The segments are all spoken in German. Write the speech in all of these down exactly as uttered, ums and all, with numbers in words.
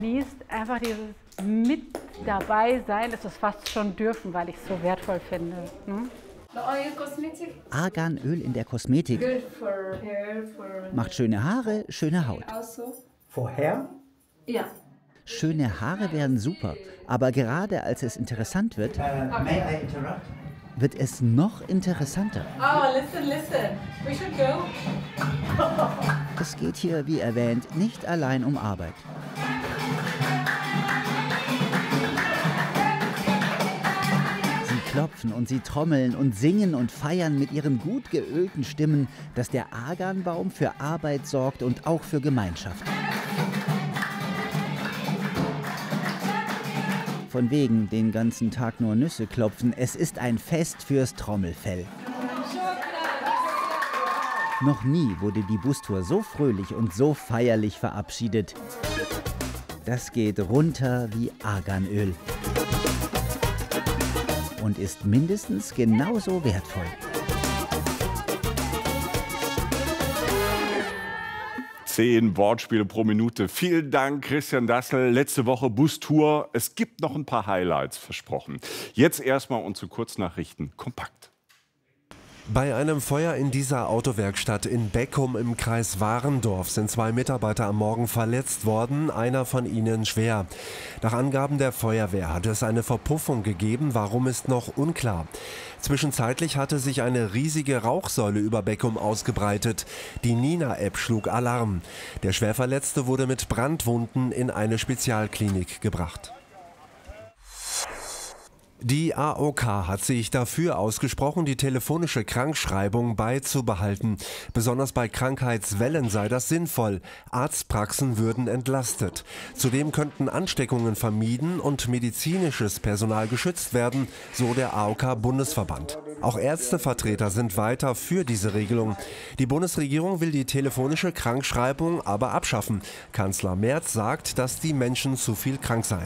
Genießt einfach dieses mit dabei sein, ist es fast schon dürfen, weil ich es so wertvoll finde. Hm? Arganöl in der Kosmetik macht schöne Haare, schöne Haut. Vorher? Ja. Schöne Haare wären super, aber gerade als es interessant wird, wird es noch interessanter. Oh, listen, listen. We should go. Es geht hier, wie erwähnt, nicht allein um Arbeit. Sie klopfen und sie trommeln und singen und feiern mit ihren gut geölten Stimmen, dass der Arganbaum für Arbeit sorgt und auch für Gemeinschaft. Von wegen den ganzen Tag nur Nüsse klopfen, es ist ein Fest fürs Trommelfell. Noch nie wurde die Bustour so fröhlich und so feierlich verabschiedet. Das geht runter wie Arganöl und ist mindestens genauso wertvoll. Zehn Wortspiele pro Minute. Vielen Dank, Christian Dassel. Letzte Woche Bustour. Es gibt noch ein paar Highlights, versprochen. Jetzt erstmal unsere Kurznachrichten kompakt. Bei einem Feuer in dieser Autowerkstatt in Beckum im Kreis Warendorf sind zwei Mitarbeiter am Morgen verletzt worden, einer von ihnen schwer. Nach Angaben der Feuerwehr hat es eine Verpuffung gegeben, warum ist noch unklar. Zwischenzeitlich hatte sich eine riesige Rauchsäule über Beckum ausgebreitet. Die Nina-App schlug Alarm. Der Schwerverletzte wurde mit Brandwunden in eine Spezialklinik gebracht. Die A O K hat sich dafür ausgesprochen, die telefonische Krankschreibung beizubehalten. Besonders bei Krankheitswellen sei das sinnvoll. Arztpraxen würden entlastet. Zudem könnten Ansteckungen vermieden und medizinisches Personal geschützt werden, so der A O K-Bundesverband. Auch Ärztevertreter sind weiter für diese Regelung. Die Bundesregierung will die telefonische Krankschreibung aber abschaffen. Kanzler Merz sagt, dass die Menschen zu viel krank seien.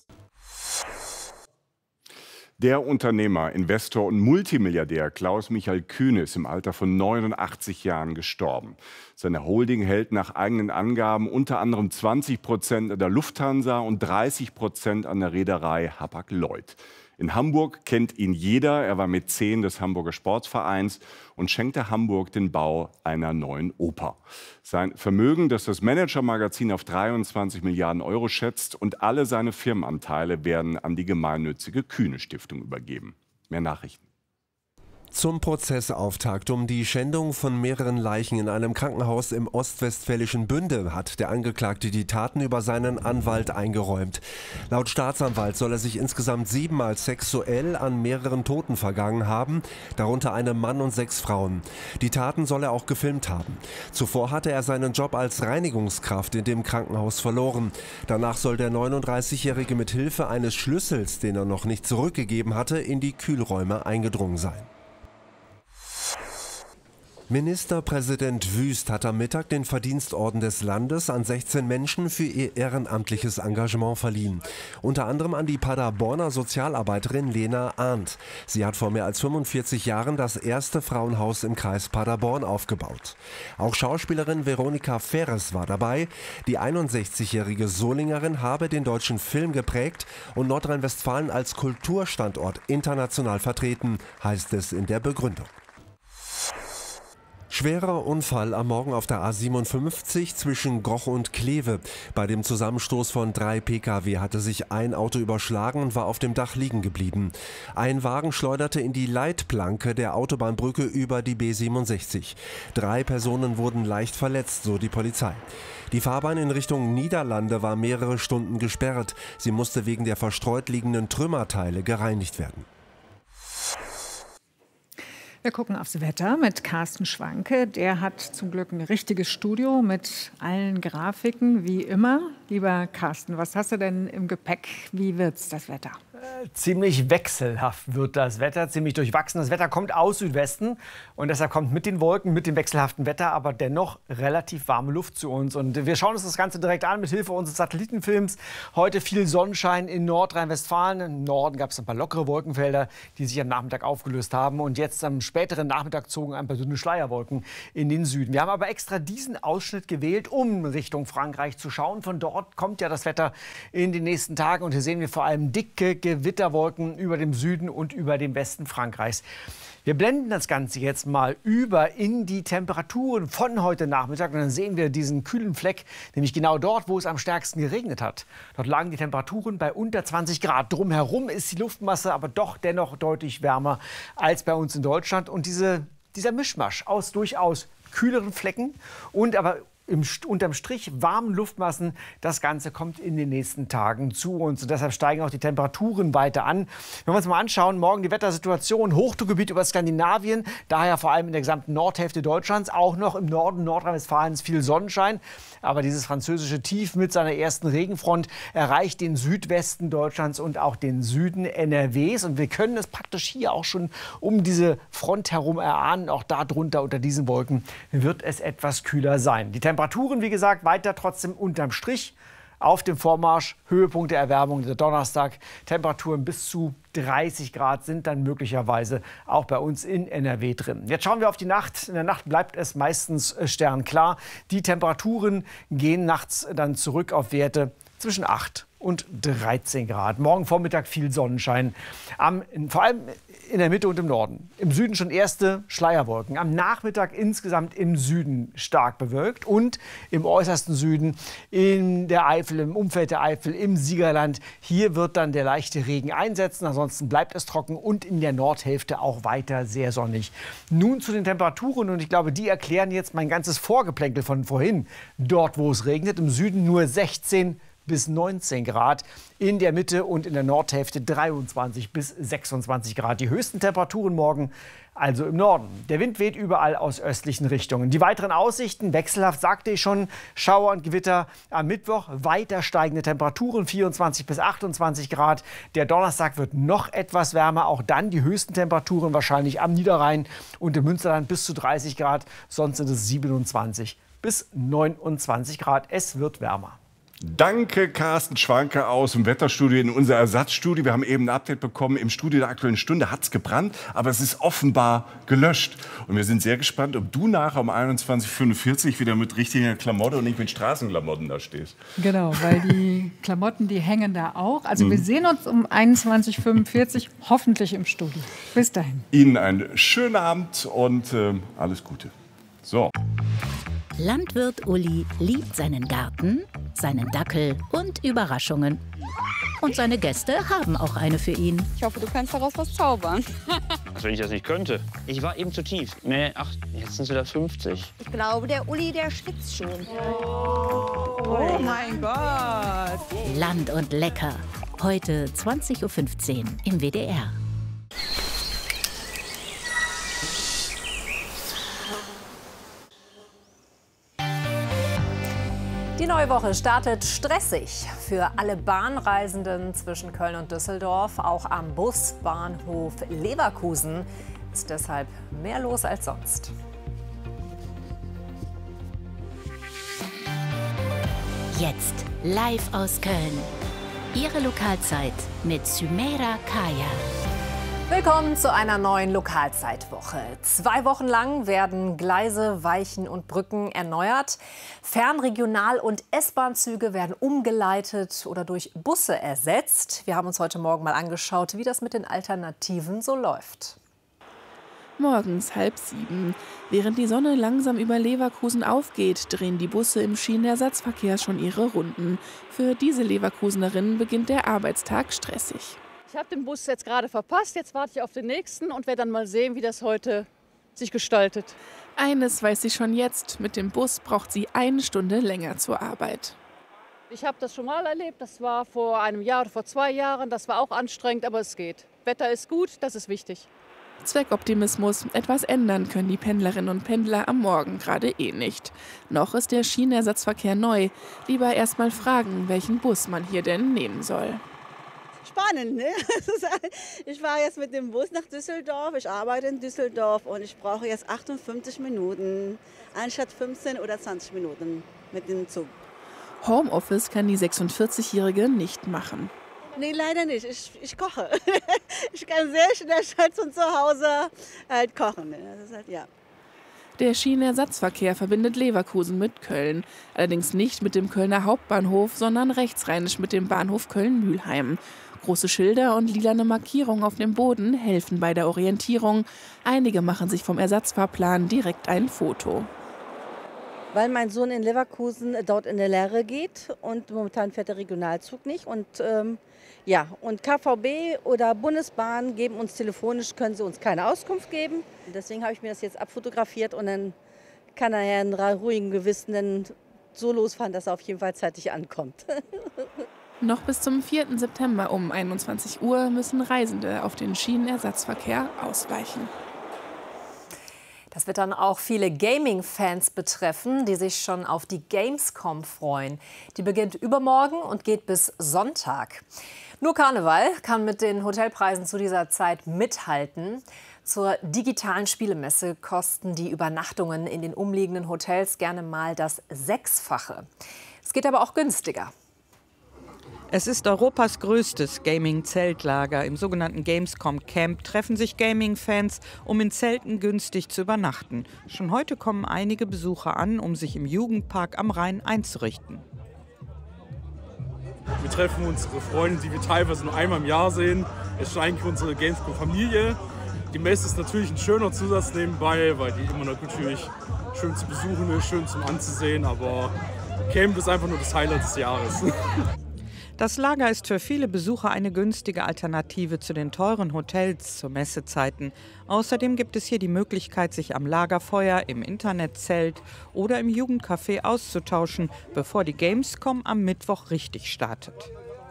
Der Unternehmer, Investor und Multimilliardär Klaus-Michael Kühne ist im Alter von neunundachtzig Jahren gestorben. Seine Holding hält nach eigenen Angaben unter anderem zwanzig Prozent an der Lufthansa und dreißig Prozent an der Reederei Hapag-Lloyd. In Hamburg kennt ihn jeder. Er war Mäzen des Hamburger Sportvereins und schenkte Hamburg den Bau einer neuen Oper. Sein Vermögen, das das Manager-Magazin auf dreiundzwanzig Milliarden Euro schätzt, und alle seine Firmenanteile werden an die gemeinnützige Kühne-Stiftung übergeben. Mehr Nachrichten. Zum Prozessauftakt um die Schändung von mehreren Leichen in einem Krankenhaus im ostwestfälischen Bünde hat der Angeklagte die Taten über seinen Anwalt eingeräumt. Laut Staatsanwalt soll er sich insgesamt siebenmal sexuell an mehreren Toten vergangen haben, darunter einem Mann und sechs Frauen. Die Taten soll er auch gefilmt haben. Zuvor hatte er seinen Job als Reinigungskraft in dem Krankenhaus verloren. Danach soll der neununddreißigjährige mit Hilfe eines Schlüssels, den er noch nicht zurückgegeben hatte, in die Kühlräume eingedrungen sein. Ministerpräsident Wüst hat am Mittag den Verdienstorden des Landes an sechzehn Menschen für ihr ehrenamtliches Engagement verliehen. Unter anderem an die Paderborner Sozialarbeiterin Lena Arndt. Sie hat vor mehr als fünfundvierzig Jahren das erste Frauenhaus im Kreis Paderborn aufgebaut. Auch Schauspielerin Veronika Ferres war dabei. Die einundsechzigjährige Solingerin habe den deutschen Film geprägt und Nordrhein-Westfalen als Kulturstandort international vertreten, heißt es in der Begründung. Schwerer Unfall am Morgen auf der A siebenundfünfzig zwischen Goch und Kleve. Bei dem Zusammenstoß von drei Pkw hatte sich ein Auto überschlagen und war auf dem Dach liegen geblieben. Ein Wagen schleuderte in die Leitplanke der Autobahnbrücke über die B siebenundsechzig. Drei Personen wurden leicht verletzt, so die Polizei. Die Fahrbahn in Richtung Niederlande war mehrere Stunden gesperrt. Sie musste wegen der verstreut liegenden Trümmerteile gereinigt werden. Wir gucken aufs Wetter mit Carsten Schwanke. Der hat zum Glück ein richtiges Studio mit allen Grafiken, wie immer. Lieber Carsten, was hast du denn im Gepäck? Wie wird's das Wetter? Äh, ziemlich wechselhaft wird das Wetter, ziemlich durchwachsen. Das Wetter kommt aus Südwesten und deshalb kommt mit den Wolken, mit dem wechselhaften Wetter, aber dennoch relativ warme Luft zu uns. Und wir schauen uns das Ganze direkt an mit Hilfe unseres Satellitenfilms. Heute viel Sonnenschein in Nordrhein-Westfalen. Im Norden gab es ein paar lockere Wolkenfelder, die sich am Nachmittag aufgelöst haben. Und jetzt am späteren Nachmittag zogen ein paar dünne Schleierwolken in den Süden. Wir haben aber extra diesen Ausschnitt gewählt, um Richtung Frankreich zu schauen. Von dort dort kommt ja das Wetter in den nächsten Tagen. Und hier sehen wir vor allem dicke Gewitterwolken über dem Süden und über dem Westen Frankreichs. Wir blenden das Ganze jetzt mal über in die Temperaturen von heute Nachmittag. Und dann sehen wir diesen kühlen Fleck, nämlich genau dort, wo es am stärksten geregnet hat. Dort lagen die Temperaturen bei unter zwanzig Grad. Drumherum ist die Luftmasse aber doch dennoch deutlich wärmer als bei uns in Deutschland. Und diese, dieser Mischmasch aus durchaus kühleren Flecken und aber Im, unterm Strich warmen Luftmassen. Das Ganze kommt in den nächsten Tagen zu uns. Und deshalb steigen auch die Temperaturen weiter an. Wenn wir uns mal anschauen, morgen die Wettersituation, Hochdruckgebiet über Skandinavien, daher vor allem in der gesamten Nordhälfte Deutschlands, auch noch im Norden Nordrhein-Westfalens viel Sonnenschein. Aber dieses französische Tief mit seiner ersten Regenfront erreicht den Südwesten Deutschlands und auch den Süden N R Ws. Und wir können es praktisch hier auch schon um diese Front herum erahnen. Auch darunter, unter diesen Wolken, wird es etwas kühler sein. Die Temperaturen, wie gesagt, weiter trotzdem unterm Strich auf dem Vormarsch. Höhepunkt der Erwärmung der Donnerstag. Temperaturen bis zu dreißig Grad sind dann möglicherweise auch bei uns in N R W drin. Jetzt schauen wir auf die Nacht. In der Nacht bleibt es meistens sternklar. Die Temperaturen gehen nachts dann zurück auf Werte zwischen acht und dreizehn Grad. Morgen Vormittag viel Sonnenschein. Am, vor allem in der Mitte und im Norden. Im Süden schon erste Schleierwolken. Am Nachmittag insgesamt im Süden stark bewölkt. Und im äußersten Süden, in der Eifel, im Umfeld der Eifel, im Siegerland. Hier wird dann der leichte Regen einsetzen. Ansonsten bleibt es trocken und in der Nordhälfte auch weiter sehr sonnig. Nun zu den Temperaturen. Und ich glaube, die erklären jetzt mein ganzes Vorgeplänkel von vorhin. Dort, wo es regnet, im Süden nur sechzehn bis neunzehn Grad, in der Mitte und in der Nordhälfte dreiundzwanzig bis sechsundzwanzig Grad. Die höchsten Temperaturen morgen also im Norden. Der Wind weht überall aus östlichen Richtungen. Die weiteren Aussichten, wechselhaft sagte ich schon, Schauer und Gewitter am Mittwoch, weiter steigende Temperaturen, vierundzwanzig bis achtundzwanzig Grad. Der Donnerstag wird noch etwas wärmer, auch dann die höchsten Temperaturen wahrscheinlich am Niederrhein und im Münsterland bis zu dreißig Grad, sonst sind es siebenundzwanzig bis neunundzwanzig Grad. Es wird wärmer. Danke, Carsten Schwanke aus dem Wetterstudio in unser Ersatzstudio. Wir haben eben ein Update bekommen. Im Studio der Aktuellen Stunde hat es gebrannt, aber es ist offenbar gelöscht. Und wir sind sehr gespannt, ob du nachher um einundzwanzig Uhr fünfundvierzig wieder mit richtiger Klamotte und nicht mit Straßenklamotten da stehst. Genau, weil die Klamotten, die hängen da auch. Also mhm. wir sehen uns um einundzwanzig Uhr fünfundvierzig hoffentlich im Studio. Bis dahin. Ihnen einen schönen Abend und äh, alles Gute. So. Landwirt Uli liebt seinen Garten, seinen Dackel und Überraschungen. Und seine Gäste haben auch eine für ihn. Ich hoffe, du kannst daraus was zaubern. Als wenn ich das nicht könnte. Ich war eben zu tief. Nee, ach, jetzt sind es wieder fünfzig. Ich glaube, der Uli, der schwitzt schon. Oh, oh mein Gott. Land und lecker. Heute zwanzig Uhr fünfzehn im W D R. Die neue Woche startet stressig für alle Bahnreisenden zwischen Köln und Düsseldorf. Auch am Busbahnhof Leverkusen ist deshalb mehr los als sonst. Jetzt live aus Köln. Ihre Lokalzeit mit Sümeira Kaya. Willkommen zu einer neuen Lokalzeitwoche. Zwei Wochen lang werden Gleise, Weichen und Brücken erneuert. Fernregional- und S-Bahn-Züge werden umgeleitet oder durch Busse ersetzt. Wir haben uns heute Morgen mal angeschaut, wie das mit den Alternativen so läuft. Morgens halb sieben. Während die Sonne langsam über Leverkusen aufgeht, drehen die Busse im Schienenersatzverkehr schon ihre Runden. Für diese Leverkusenerinnen beginnt der Arbeitstag stressig. Ich habe den Bus jetzt gerade verpasst, jetzt warte ich auf den nächsten und werde dann mal sehen, wie das heute sich gestaltet. Eines weiß sie schon jetzt, mit dem Bus braucht sie eine Stunde länger zur Arbeit. Ich habe das schon mal erlebt, das war vor einem Jahr oder vor zwei Jahren, das war auch anstrengend, aber es geht. Wetter ist gut, das ist wichtig. Zweckoptimismus, etwas ändern können die Pendlerinnen und Pendler am Morgen gerade eh nicht. Noch ist der Schienenersatzverkehr neu, lieber erst mal fragen, welchen Bus man hier denn nehmen soll. Spannend, ne? Ich fahre jetzt mit dem Bus nach Düsseldorf, ich arbeite in Düsseldorf und ich brauche jetzt achtundfünfzig Minuten, anstatt fünfzehn oder zwanzig Minuten mit dem Zug. Homeoffice kann die sechsundvierzigjährige nicht machen. Nee, leider nicht. Ich, ich koche. Ich kann sehr schnell schon zu Hause halt kochen. Das ist halt, ja. Der Schienenersatzverkehr verbindet Leverkusen mit Köln. Allerdings nicht mit dem Kölner Hauptbahnhof, sondern rechtsrheinisch mit dem Bahnhof Köln-Mülheim. Große Schilder und lilane Markierungen auf dem Boden helfen bei der Orientierung. Einige machen sich vom Ersatzfahrplan direkt ein Foto. Weil mein Sohn in Leverkusen dort in der Lehre geht und momentan fährt der Regionalzug nicht. Und ähm, ja, und K V B oder Bundesbahn geben uns telefonisch, können sie uns keine Auskunft geben. Deswegen habe ich mir das jetzt abfotografiert und dann kann er ja in ruhigem Gewissen dann so losfahren, dass er auf jeden Fall zeitig ankommt. Noch bis zum vierten September um einundzwanzig Uhr müssen Reisende auf den Schienenersatzverkehr ausweichen. Das wird dann auch viele Gaming-Fans betreffen, die sich schon auf die Gamescom freuen. Die beginnt übermorgen und geht bis Sonntag. Nur Karneval kann mit den Hotelpreisen zu dieser Zeit mithalten. Zur digitalen Spielemesse kosten die Übernachtungen in den umliegenden Hotels gerne mal das Sechsfache. Es geht aber auch günstiger. Es ist Europas größtes Gaming-Zeltlager. Im sogenannten Gamescom Camp treffen sich Gaming-Fans, um in Zelten günstig zu übernachten. Schon heute kommen einige Besucher an, um sich im Jugendpark am Rhein einzurichten. Wir treffen unsere Freunde, die wir teilweise nur einmal im Jahr sehen. Es ist eigentlich unsere Gamescom-Familie. Die Messe ist natürlich ein schöner Zusatz nebenbei, weil die immer noch natürlich schön zu besuchen ist, schön zum Anzusehen. Aber Camp ist einfach nur das Highlight des Jahres. Das Lager ist für viele Besucher eine günstige Alternative zu den teuren Hotels zu Messezeiten. Außerdem gibt es hier die Möglichkeit, sich am Lagerfeuer, im Internetzelt oder im Jugendcafé auszutauschen, bevor die Gamescom am Mittwoch richtig startet.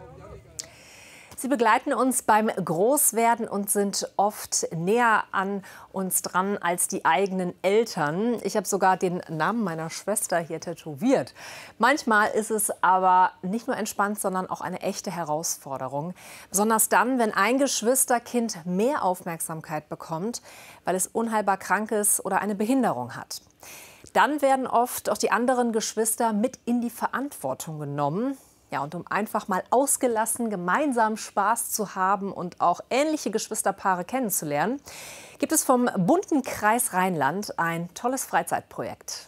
Sie begleiten uns beim Großwerden und sind oft näher an uns dran als die eigenen Eltern. Ich habe sogar den Namen meiner Schwester hier tätowiert. Manchmal ist es aber nicht nur entspannt, sondern auch eine echte Herausforderung. Besonders dann, wenn ein Geschwisterkind mehr Aufmerksamkeit bekommt, weil es unheilbar krank ist oder eine Behinderung hat. Dann werden oft auch die anderen Geschwister mit in die Verantwortung genommen. Ja, und um einfach mal ausgelassen gemeinsam Spaß zu haben und auch ähnliche Geschwisterpaare kennenzulernen, gibt es vom bunten Kreis Rheinland ein tolles Freizeitprojekt.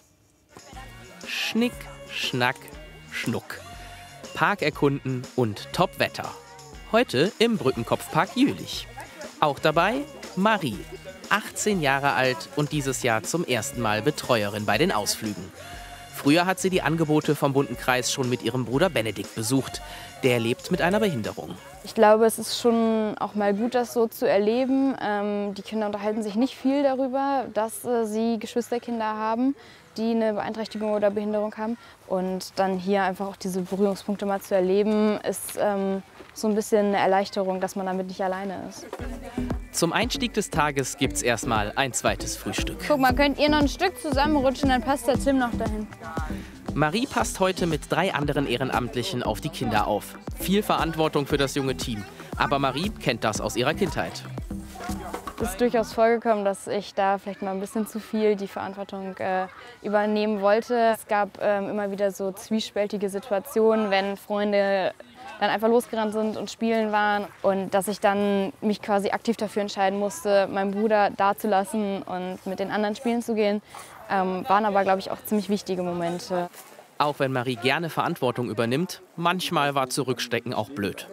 Schnick, Schnack, Schnuck. Park erkunden und Top-Wetter. Heute im Brückenkopfpark Jülich. Auch dabei Marie, achtzehn Jahre alt und dieses Jahr zum ersten Mal Betreuerin bei den Ausflügen. Früher hat sie die Angebote vom bunten Kreis schon mit ihrem Bruder Benedikt besucht. Der lebt mit einer Behinderung. Ich glaube, es ist schon auch mal gut, das so zu erleben. Ähm, die Kinder unterhalten sich nicht viel darüber, dass äh, sie Geschwisterkinder haben, die eine Beeinträchtigung oder Behinderung haben. Und dann hier einfach auch diese Berührungspunkte mal zu erleben, ist ähm, so ein bisschen eine Erleichterung, dass man damit nicht alleine ist. Zum Einstieg des Tages gibt's erstmal ein zweites Frühstück. Guck mal, könnt ihr noch ein Stück zusammenrutschen, dann passt der Tim noch dahin. Marie passt heute mit drei anderen Ehrenamtlichen auf die Kinder auf. Viel Verantwortung für das junge Team. Aber Marie kennt das aus ihrer Kindheit. Es ist durchaus vorgekommen, dass ich da vielleicht mal ein bisschen zu viel die Verantwortung äh, übernehmen wollte. Es gab ähm, immer wieder so zwiespältige Situationen, wenn Freunde dann einfach losgerannt sind und spielen waren und dass ich dann mich quasi aktiv dafür entscheiden musste, meinen Bruder da zu lassen und mit den anderen spielen zu gehen, ähm, waren aber, glaube ich, auch ziemlich wichtige Momente. Auch wenn Marie gerne Verantwortung übernimmt, manchmal war Zurückstecken auch blöd.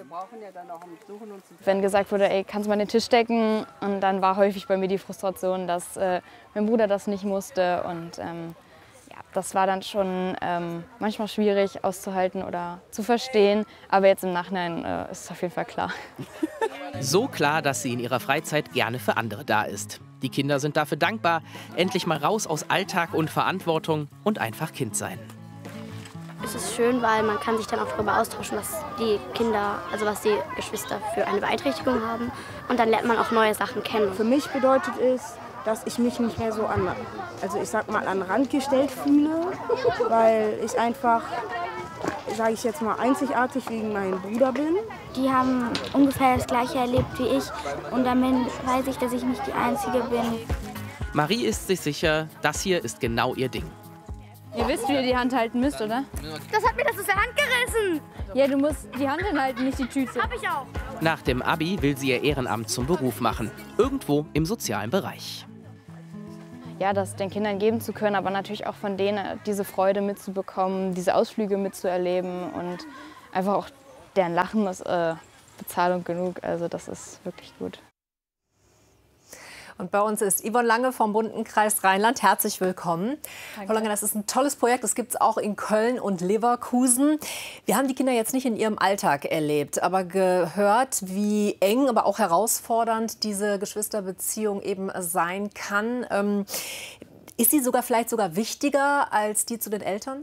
Wenn gesagt wurde, ey, kannst du mal den Tisch decken? Und dann war häufig bei mir die Frustration, dass äh, mein Bruder das nicht musste. Und ähm, ja, das war dann schon ähm, manchmal schwierig auszuhalten oder zu verstehen. Aber jetzt im Nachhinein äh, ist es auf jeden Fall klar. So klar, dass sie in ihrer Freizeit gerne für andere da ist. Die Kinder sind dafür dankbar, endlich mal raus aus Alltag und Verantwortung und einfach Kind sein. Es ist schön, weil man kann sich dann auch darüber austauschen, was die Kinder, also was die Geschwister für eine Beeinträchtigung haben. Und dann lernt man auch neue Sachen kennen. Für mich bedeutet es, dass ich mich nicht mehr so an, also ich sag mal, an den Rand gestellt fühle, weil ich einfach, sage ich jetzt mal, einzigartig wegen meinem Bruder bin. Die haben ungefähr das Gleiche erlebt wie ich und damit weiß ich, dass ich nicht die Einzige bin. Marie ist sich sicher, das hier ist genau ihr Ding. Ihr wisst, wie ihr die Hand halten müsst, oder? Das hat mir das aus der Hand gerissen. Ja, du musst die Hand hinhalten, nicht die Tüte. Hab ich auch. Nach dem Abi will sie ihr Ehrenamt zum Beruf machen. Irgendwo im sozialen Bereich. ja, das den Kindern geben zu können, aber natürlich auch von denen diese Freude mitzubekommen, diese Ausflüge mitzuerleben und einfach auch deren Lachen ist äh, Bezahlung genug. Also das ist wirklich gut. Und bei uns ist Yvonne Lange vom bunten Kreis Rheinland. Herzlich willkommen. Danke. Frau Lange, das ist ein tolles Projekt. Das gibt es auch in Köln und Leverkusen. Wir haben die Kinder jetzt nicht in ihrem Alltag erlebt, aber gehört, wie eng, aber auch herausfordernd diese Geschwisterbeziehung eben sein kann. Ähm, ist sie sogar vielleicht sogar wichtiger als die zu den Eltern?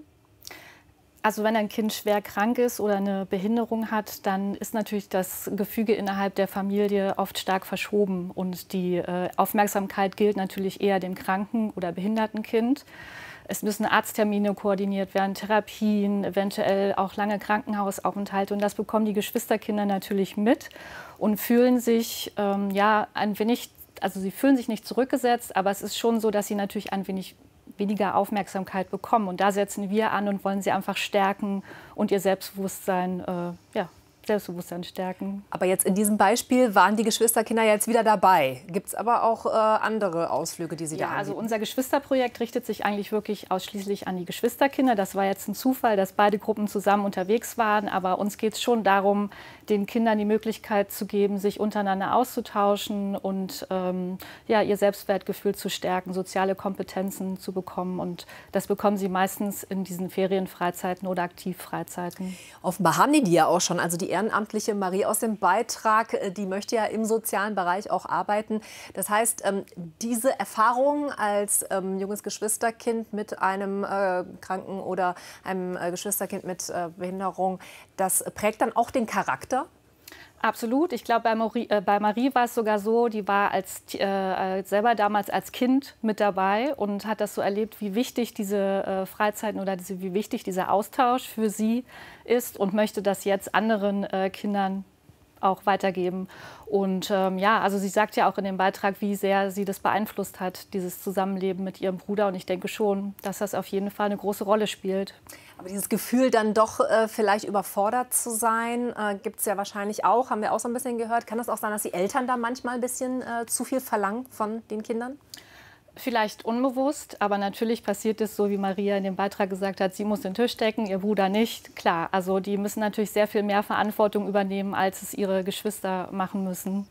Also wenn ein Kind schwer krank ist oder eine Behinderung hat, dann ist natürlich das Gefüge innerhalb der Familie oft stark verschoben. Und die äh, Aufmerksamkeit gilt natürlich eher dem kranken oder behinderten Kind. Es müssen Arzttermine koordiniert werden, Therapien, eventuell auch lange Krankenhausaufenthalte. Und das bekommen die Geschwisterkinder natürlich mit und fühlen sich ähm, ja, ein wenig, also sie fühlen sich nicht zurückgesetzt, aber es ist schon so, dass sie natürlich ein wenig weniger Aufmerksamkeit bekommen. Und da setzen wir an und wollen sie einfach stärken und ihr Selbstbewusstsein, äh, ja, Selbstbewusstsein stärken. Aber jetzt in diesem Beispiel waren die Geschwisterkinder jetzt wieder dabei. Gibt es aber auch äh, andere Ausflüge, die Sie ja, da anbieten? Also unser Geschwisterprojekt richtet sich eigentlich wirklich ausschließlich an die Geschwisterkinder. Das war jetzt ein Zufall, dass beide Gruppen zusammen unterwegs waren. Aber uns geht es schon darum, den Kindern die Möglichkeit zu geben, sich untereinander auszutauschen und ähm, ja, ihr Selbstwertgefühl zu stärken, soziale Kompetenzen zu bekommen. Und das bekommen sie meistens in diesen Ferienfreizeiten oder Aktivfreizeiten. Offenbar haben die die ja auch schon. Also die ehrenamtliche Marie aus dem Beitrag, die möchte ja im sozialen Bereich auch arbeiten. Das heißt, diese Erfahrung als junges Geschwisterkind mit einem Kranken oder einem Geschwisterkind mit Behinderung, das prägt dann auch den Charakter? Absolut. Ich glaube, bei Marie, äh, bei Marie war es sogar so, die war als, äh, selber damals als Kind mit dabei und hat das so erlebt, wie wichtig diese äh, Freizeiten oder diese, wie wichtig dieser Austausch für sie ist und möchte das jetzt anderen äh, Kindern auch weitergeben. Und ähm, ja, also sie sagt ja auch in dem Beitrag, wie sehr sie das beeinflusst hat, dieses Zusammenleben mit ihrem Bruder. Und ich denke schon, dass das auf jeden Fall eine große Rolle spielt. Aber dieses Gefühl, dann doch äh, vielleicht überfordert zu sein, äh, gibt es ja wahrscheinlich auch, haben wir auch so ein bisschen gehört. Kann es auch sein, dass die Eltern da manchmal ein bisschen äh, zu viel verlangen von den Kindern? Vielleicht unbewusst, aber natürlich passiert es so, wie Maria in dem Beitrag gesagt hat, sie muss den Tisch decken, ihr Bruder nicht. Klar, also die müssen natürlich sehr viel mehr Verantwortung übernehmen, als es ihre Geschwister machen müssen.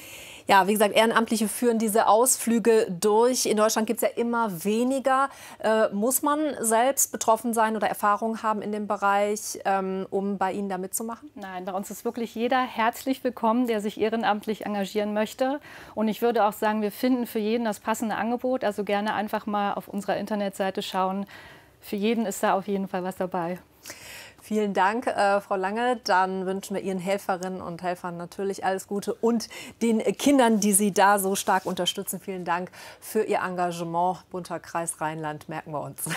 Ja, wie gesagt, Ehrenamtliche führen diese Ausflüge durch. In Deutschland gibt es ja immer weniger. Äh, muss man selbst betroffen sein oder Erfahrung haben in dem Bereich, ähm, um bei Ihnen da mitzumachen? Nein, bei uns ist wirklich jeder herzlich willkommen, der sich ehrenamtlich engagieren möchte. Und ich würde auch sagen, wir finden für jeden das passende Angebot. Also gerne einfach mal auf unserer Internetseite schauen. Für jeden ist da auf jeden Fall was dabei. Vielen Dank, äh, Frau Lange. Dann wünschen wir Ihren Helferinnen und Helfern natürlich alles Gute und den Kindern, die Sie da so stark unterstützen. Vielen Dank für Ihr Engagement. Bunter Kreis Rheinland, merken wir uns.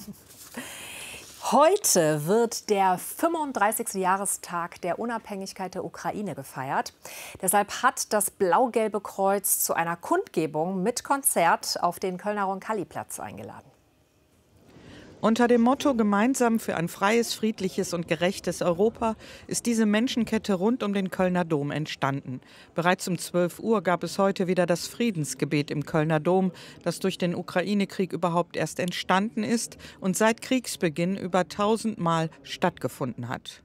Heute wird der fünfunddreißigste Jahrestag der Unabhängigkeit der Ukraine gefeiert. Deshalb hat das Blau-Gelbe Kreuz zu einer Kundgebung mit Konzert auf den Kölner Roncalli-Platz eingeladen. Unter dem Motto Gemeinsam für ein freies, friedliches und gerechtes Europa ist diese Menschenkette rund um den Kölner Dom entstanden. Bereits um zwölf Uhr gab es heute wieder das Friedensgebet im Kölner Dom, das durch den Ukraine-Krieg überhaupt erst entstanden ist und seit Kriegsbeginn über tausendmal stattgefunden hat.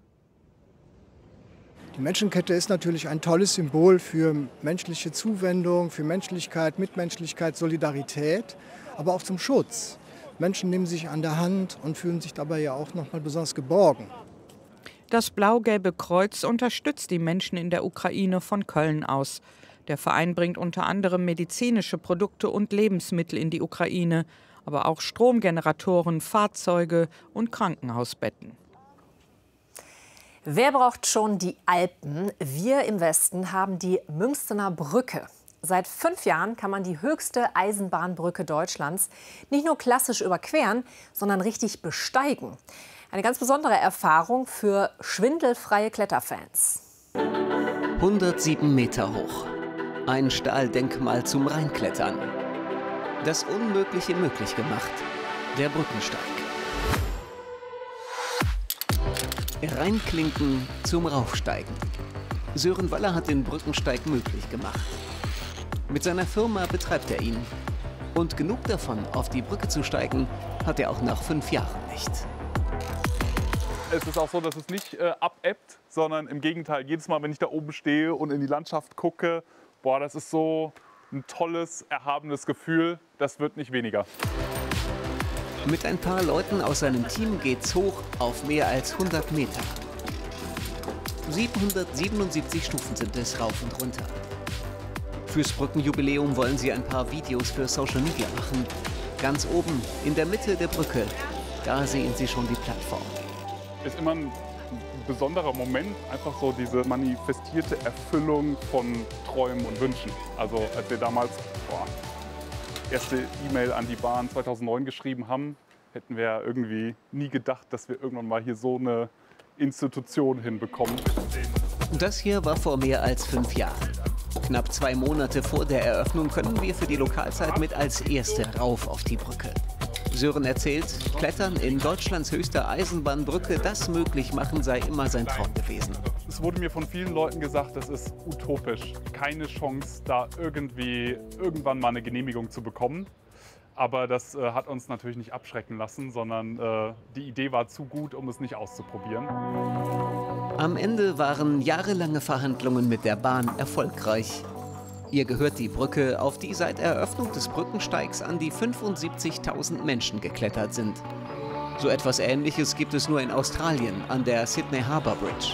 Die Menschenkette ist natürlich ein tolles Symbol für menschliche Zuwendung, für Menschlichkeit, Mitmenschlichkeit, Solidarität, aber auch zum Schutz. Menschen nehmen sich an der Hand und fühlen sich dabei ja auch noch mal besonders geborgen. Das Blau-Gelbe Kreuz unterstützt die Menschen in der Ukraine von Köln aus. Der Verein bringt unter anderem medizinische Produkte und Lebensmittel in die Ukraine, aber auch Stromgeneratoren, Fahrzeuge und Krankenhausbetten. Wer braucht schon die Alpen? Wir im Westen haben die Münstener Brücke. Seit fünf Jahren kann man die höchste Eisenbahnbrücke Deutschlands nicht nur klassisch überqueren, sondern richtig besteigen. Eine ganz besondere Erfahrung für schwindelfreie Kletterfans. hundertsieben Meter hoch. Ein Stahldenkmal zum Reinklettern. Das Unmögliche möglich gemacht. Der Brückensteig. Reinklinken zum Raufsteigen. Sören Waller hat den Brückensteig möglich gemacht. Mit seiner Firma betreibt er ihn. Und genug davon, auf die Brücke zu steigen, hat er auch nach fünf Jahren nicht. Es ist auch so, dass es nicht äh, abebbt, sondern im Gegenteil. Jedes Mal, wenn ich da oben stehe und in die Landschaft gucke, boah, das ist so ein tolles, erhabenes Gefühl. Das wird nicht weniger. Mit ein paar Leuten aus seinem Team geht's hoch auf mehr als hundert Meter. siebenhundertsiebenundsiebzig Stufen sind es rauf und runter. Fürs Brückenjubiläum wollen sie ein paar Videos für Social Media machen. Ganz oben, in der Mitte der Brücke, da sehen sie schon die Plattform. Ist immer ein besonderer Moment, einfach so diese manifestierte Erfüllung von Träumen und Wünschen. Also als wir damals boah, erste E-Mail an die Bahn zweitausendneun geschrieben haben, hätten wir irgendwie nie gedacht, dass wir irgendwann mal hier so eine Institution hinbekommen. Das hier war vor mehr als fünf Jahren. Knapp zwei Monate vor der Eröffnung können wir für die Lokalzeit mit als Erste rauf auf die Brücke. Sören erzählt, Klettern in Deutschlands höchster Eisenbahnbrücke, das möglich machen, sei immer sein Traum gewesen. Es wurde mir von vielen Leuten gesagt, das ist utopisch. Keine Chance, da irgendwie irgendwann mal eine Genehmigung zu bekommen. Aber das äh, hat uns natürlich nicht abschrecken lassen, sondern äh, die Idee war zu gut, um es nicht auszuprobieren. Am Ende waren jahrelange Verhandlungen mit der Bahn erfolgreich. Ihr gehört die Brücke, auf die seit Eröffnung des Brückensteigs an die fünfundsiebzigtausend Menschen geklettert sind. So etwas Ähnliches gibt es nur in Australien an der Sydney Harbour Bridge.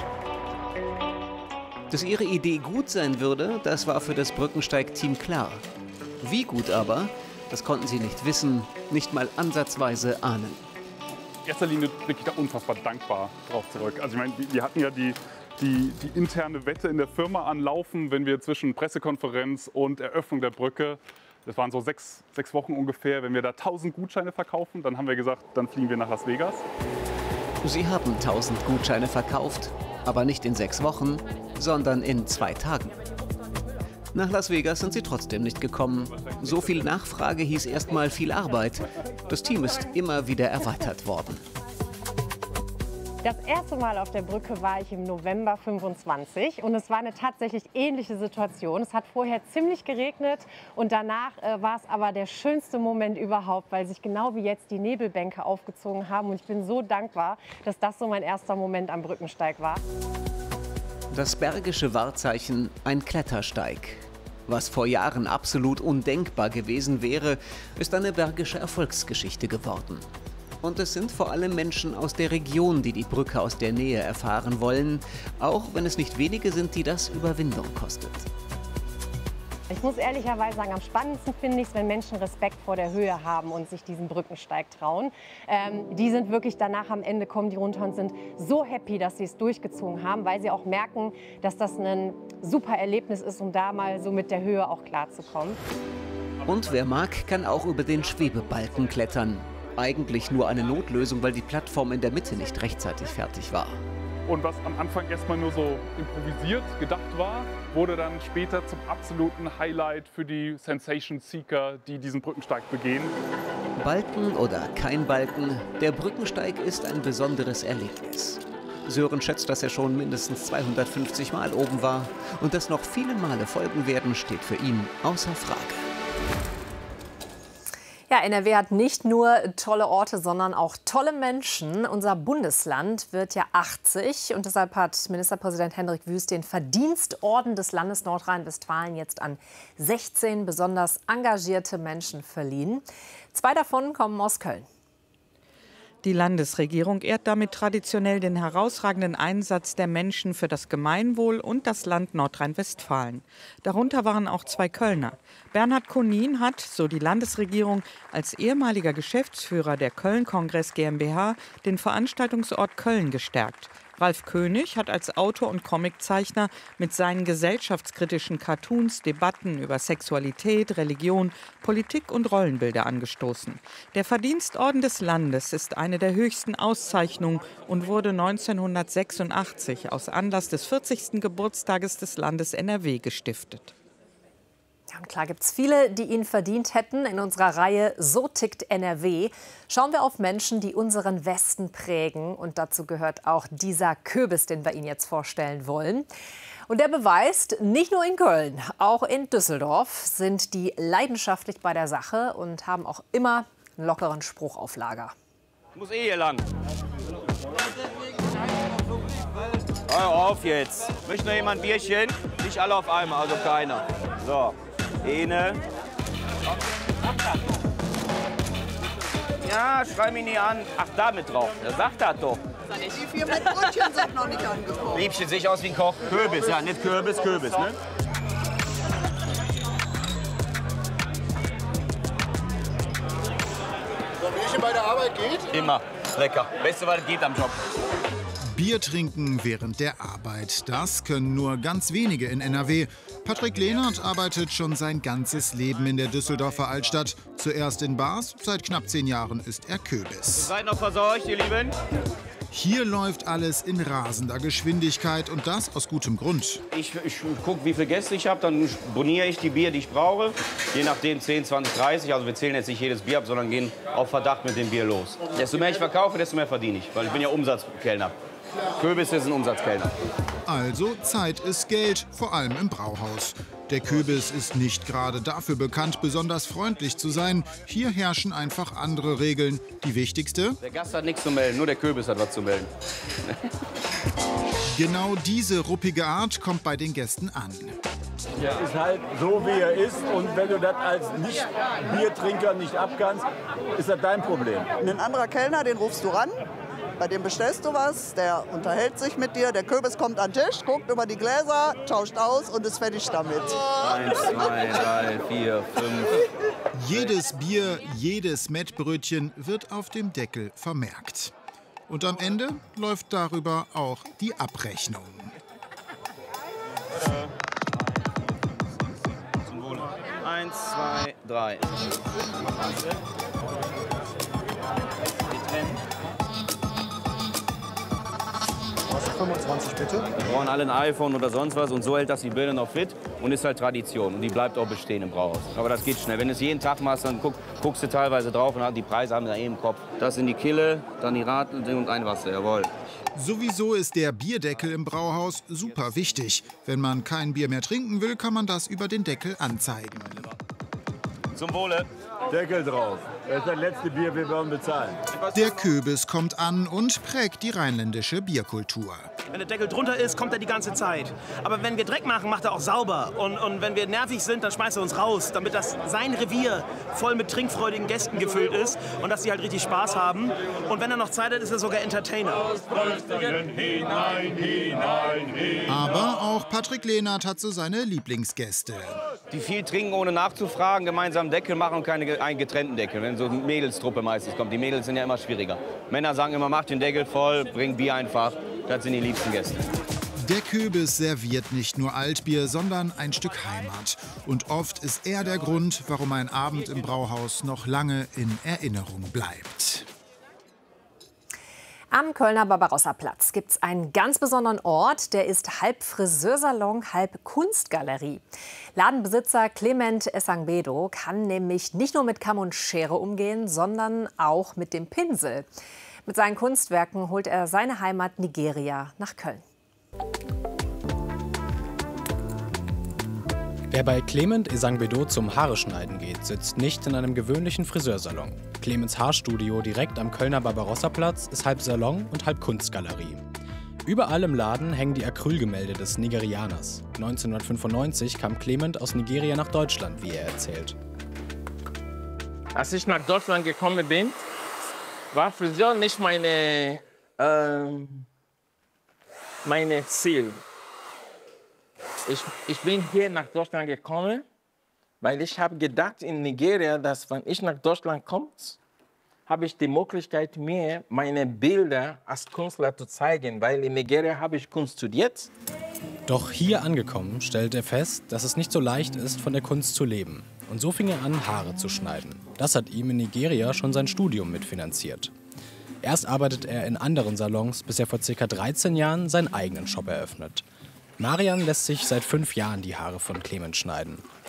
Dass ihre Idee gut sein würde, das war für das Brückensteig-Team klar. Wie gut aber, das konnten sie nicht wissen, nicht mal ansatzweise ahnen. In erster Linie bin ich da unfassbar dankbar drauf zurück. Also ich meine, wir hatten ja die, die, die interne Wette in der Firma anlaufen, wenn wir zwischen Pressekonferenz und Eröffnung der Brücke, das waren so sechs, sechs Wochen ungefähr, wenn wir da tausend Gutscheine verkaufen, dann haben wir gesagt, dann fliegen wir nach Las Vegas. Sie haben tausend Gutscheine verkauft, aber nicht in sechs Wochen, sondern in zwei Tagen. Nach Las Vegas sind sie trotzdem nicht gekommen. So viel Nachfrage hieß erstmal viel Arbeit. Das Team ist immer wieder erweitert worden. Das erste Mal auf der Brücke war ich im November fünfundzwanzig und es war eine tatsächlich ähnliche Situation. Es hat vorher ziemlich geregnet und danach äh, war es aber der schönste Moment überhaupt, weil sich genau wie jetzt die Nebelbänke aufgezogen haben und ich bin so dankbar, dass das so mein erster Moment am Brückensteig war. Das bergische Wahrzeichen, ein Klettersteig. Was vor Jahren absolut undenkbar gewesen wäre, ist eine bergische Erfolgsgeschichte geworden. Und es sind vor allem Menschen aus der Region, die die Brücke aus der Nähe erfahren wollen, auch wenn es nicht wenige sind, die das Überwindung kostet. Ich muss ehrlicherweise sagen, am spannendsten finde ich es, wenn Menschen Respekt vor der Höhe haben und sich diesen Brückensteig trauen. Ähm, die sind wirklich danach am Ende, kommen die runter und sind so happy, dass sie es durchgezogen haben, weil sie auch merken, dass das ein super Erlebnis ist, um da mal so mit der Höhe auch klarzukommen. Und wer mag, kann auch über den Schwebebalken klettern. Eigentlich nur eine Notlösung, weil die Plattform in der Mitte nicht rechtzeitig fertig war. Und was am Anfang erstmal nur so improvisiert gedacht war, wurde dann später zum absoluten Highlight für die Sensation Seeker, die diesen Brückensteig begehen. Balken oder kein Balken, der Brückensteig ist ein besonderes Erlebnis. Sören schätzt, dass er schon mindestens zweihundertfünfzig Mal oben war. Und dass noch viele Male folgen werden, steht für ihn außer Frage. Ja, N R W hat nicht nur tolle Orte, sondern auch tolle Menschen. Unser Bundesland wird ja achtzig und deshalb hat Ministerpräsident Hendrik Wüst den Verdienstorden des Landes Nordrhein-Westfalen jetzt an sechzehn besonders engagierte Menschen verliehen. Zwei davon kommen aus Köln. Die Landesregierung ehrt damit traditionell den herausragenden Einsatz der Menschen für das Gemeinwohl und das Land Nordrhein-Westfalen. Darunter waren auch zwei Kölner. Bernhard Konin hat, so die Landesregierung, als ehemaliger Geschäftsführer der Köln-Kongress GmbH den Veranstaltungsort Köln gestärkt. Ralf König hat als Autor und Comiczeichner mit seinen gesellschaftskritischen Cartoons Debatten über Sexualität, Religion, Politik und Rollenbilder angestoßen. Der Verdienstorden des Landes ist eine der höchsten Auszeichnungen und wurde neunzehnhundertsechsundachtzig aus Anlass des vierzigsten Geburtstages des Landes N R W gestiftet. Ja, und klar gibt es viele, die ihn verdient hätten. In unserer Reihe So tickt N R W schauen wir auf Menschen, die unseren Westen prägen. Und dazu gehört auch dieser Kürbis, den wir Ihnen jetzt vorstellen wollen. Und der beweist, nicht nur in Köln, auch in Düsseldorf sind die leidenschaftlich bei der Sache und haben auch immer einen lockeren Spruch auf Lager. Muss eh hier lang. Hör auf jetzt. Möchte noch jemand ein Bierchen? Nicht alle auf einmal, also keiner. So, eine. Ja, schrei mich nie an. Ach, damit drauf. Der sagt das doch. Die vier mit Brötchen sind noch nicht angesprochen. Liebchen, sehe ich aus wie ein Koch. Kürbis, ja, nicht Kürbis, Kürbis, ne? So, Bierchen bei der Arbeit geht? Immer. Lecker. Beste, was es gibt am Job. Bier trinken während der Arbeit. Das können nur ganz wenige in N R W. Patrick Lehnert arbeitet schon sein ganzes Leben in der Düsseldorfer Altstadt. Zuerst in Bars, seit knapp zehn Jahren ist er Kürbis. Seid noch versorgt, ihr Lieben? Hier läuft alles in rasender Geschwindigkeit und das aus gutem Grund. Ich, ich gucke, wie viele Gäste ich habe, dann boniere ich die Bier, die ich brauche. Je nachdem zehn, zwanzig, dreißig. Also wir zählen jetzt nicht jedes Bier ab, sondern gehen auf Verdacht mit dem Bier los. Desto mehr ich verkaufe, desto mehr verdiene ich, weil ich bin ja Umsatzkellner. Kürbis ist ein Umsatzkellner. Also Zeit ist Geld, vor allem im Brauhaus. Der Kürbis ist nicht gerade dafür bekannt, besonders freundlich zu sein. Hier herrschen einfach andere Regeln. Die wichtigste? Der Gast hat nichts zu melden, nur der Kürbis hat was zu melden. Genau diese ruppige Art kommt bei den Gästen an. Er ist halt so, wie er ist. Und wenn du das als Nicht-Biertrinker nicht abkannst, ist das dein Problem. Ein anderer Kellner, den rufst du ran. Bei dem bestellst du was, der unterhält sich mit dir, der Kürbis kommt an den Tisch, guckt über die Gläser, tauscht aus und ist fertig damit. Eins, zwei, drei, vier, fünf. Jedes Bier, jedes Mettbrötchen wird auf dem Deckel vermerkt. Und am Ende läuft darüber auch die Abrechnung. Zum Wohle. Eins, zwei, drei. fünfundzwanzig bitte. Wir brauchen alle ein iPhone oder sonst was und so hält das die Birne noch fit und ist halt Tradition und die bleibt auch bestehen im Brauhaus. Aber das geht schnell. Wenn du es jeden Tag machst, dann guck, guckst du teilweise drauf und die Preise haben wir da eh im Kopf. Das sind die Kille, dann die Radl und ein Wasser, jawohl. Sowieso ist der Bierdeckel im Brauhaus super wichtig. Wenn man kein Bier mehr trinken will, kann man das über den Deckel anzeigen. Zum Wohle. Deckel drauf. Das ist das letzte Bier, wir werden bezahlen. Der Kürbis kommt an und prägt die rheinländische Bierkultur. Wenn der Deckel drunter ist, kommt er die ganze Zeit. Aber wenn wir Dreck machen, macht er auch sauber. Und, und wenn wir nervig sind, dann schmeißt er uns raus, damit das sein Revier voll mit trinkfreudigen Gästen gefüllt ist und dass sie halt richtig Spaß haben. Und wenn er noch Zeit hat, ist er sogar Entertainer. Aber auch Patrick Lehnert hat so seine Lieblingsgäste. Die viel trinken, ohne nachzufragen, gemeinsam Deckel machen und keine einen getrennten Deckel. Wenn so eine Mädelstruppe meistens kommt. Die Mädels sind ja immer schwieriger. Männer sagen immer, mach den Deckel voll, bring Bier einfach. Das sind die liebsten Gäste. Der Kürbis serviert nicht nur Altbier, sondern ein Stück Heimat. Und oft ist er der Grund, warum ein Abend im Brauhaus noch lange in Erinnerung bleibt. Am Kölner Barbarossa-Platz gibt es einen ganz besonderen Ort, der ist halb Friseursalon, halb Kunstgalerie. Ladenbesitzer Clement Esangbedo kann nämlich nicht nur mit Kamm und Schere umgehen, sondern auch mit dem Pinsel. Mit seinen Kunstwerken holt er seine Heimat Nigeria nach Köln. Wer bei Clement Esangbedo zum Haare schneiden geht, sitzt nicht in einem gewöhnlichen Friseursalon. Clements Haarstudio direkt am Kölner Barbarossa-Platz ist halb Salon und halb Kunstgalerie. Überall im Laden hängen die Acrylgemälde des Nigerianers. neunzehnhundertfünfundneunzig kam Clement aus Nigeria nach Deutschland, wie er erzählt. Als ich nach Deutschland gekommen bin, war Friseur nicht meine, äh, meine Ziel. Ich, ich bin hier nach Deutschland gekommen, weil ich habe gedacht in Nigeria, dass wenn ich nach Deutschland komme, habe ich die Möglichkeit, mir meine Bilder als Künstler zu zeigen, weil in Nigeria habe ich Kunst studiert. Doch hier angekommen stellt er fest, dass es nicht so leicht ist, von der Kunst zu leben. Und so fing er an, Haare zu schneiden. Das hat ihm in Nigeria schon sein Studium mitfinanziert. Erst arbeitet er in anderen Salons, bis er vor ca. dreizehn Jahren seinen eigenen Shop eröffnet. Marian lässt sich seit fünf Jahren die Haare von Clement schneiden.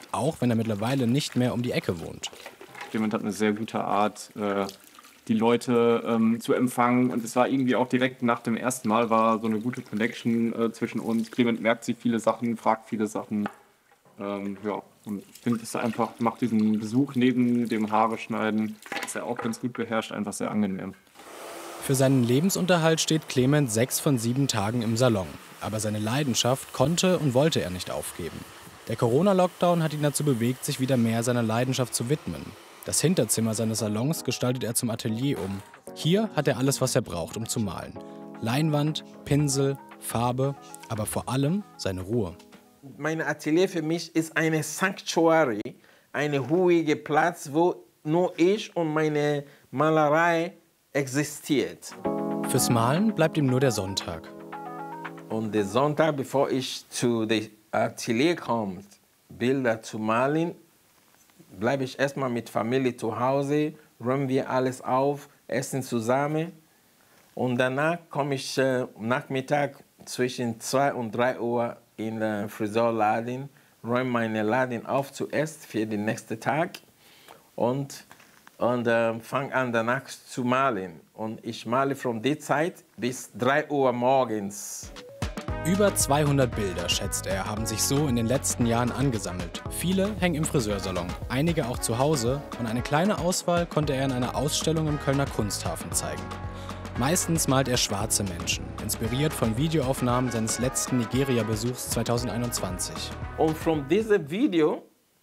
auch wenn er mittlerweile nicht mehr um die Ecke wohnt. Clement hat eine sehr gute Art, die Leute ähm, zu empfangen. Und es war irgendwie auch direkt nach dem ersten Mal war so eine gute Connection äh, zwischen uns. Clement merkt sich viele Sachen, fragt viele Sachen. Ähm, ja, und ich finde es einfach, macht diesen Besuch neben dem Haare schneiden, das er auch ganz gut beherrscht, einfach sehr angenehm. Für seinen Lebensunterhalt steht Clement sechs von sieben Tagen im Salon. Aber seine Leidenschaft konnte und wollte er nicht aufgeben. Der Corona-Lockdown hat ihn dazu bewegt, sich wieder mehr seiner Leidenschaft zu widmen. Das Hinterzimmer seines Salons gestaltet er zum Atelier um. Hier hat er alles, was er braucht, um zu malen. Leinwand, Pinsel, Farbe, aber vor allem seine Ruhe. Mein Atelier für mich ist eine Sanctuary, ein ruhiger Platz, wo nur ich und meine Malerei existiert. Fürs Malen bleibt ihm nur der Sonntag. Und der Sonntag, bevor ich zu dem Atelier komme, Bilder zu malen, bleibe ich erstmal mit Familie zu Hause, räumen wir alles auf, essen zusammen. Und danach komme ich äh, Nachmittag zwischen zwei und drei Uhr in den Friseurladen, räume meinen Laden auf zuerst für den nächsten Tag und, und äh, fange an danach zu malen. Und ich male von der Zeit bis drei Uhr morgens. Über zweihundert Bilder, schätzt er, haben sich so in den letzten Jahren angesammelt. Viele hängen im Friseursalon, einige auch zu Hause und eine kleine Auswahl konnte er in einer Ausstellung im Kölner Kunsthafen zeigen. Meistens malt er schwarze Menschen, inspiriert von Videoaufnahmen seines letzten Nigeria-Besuchs zweitausendeinundzwanzig. Und von diesem Video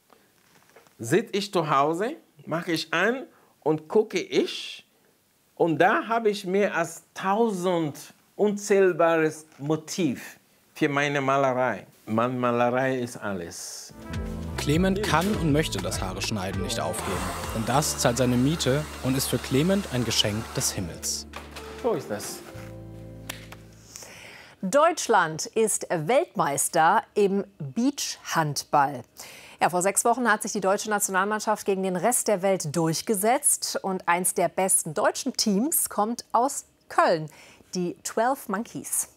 sitze ich zu Hause, mache ich an und gucke ich. Und da habe ich mehr als tausend unzählbares Motiv für meine Malerei. Meine Malerei ist alles. Clement kann und möchte das Haare schneiden nicht aufgeben. Denn das zahlt seine Miete und ist für Clement ein Geschenk des Himmels. So ist das. Deutschland ist Weltmeister im Beachhandball. Ja, vor sechs Wochen hat sich die deutsche Nationalmannschaft gegen den Rest der Welt durchgesetzt. Und eins der besten deutschen Teams kommt aus Köln. Die zwölf Monkeys.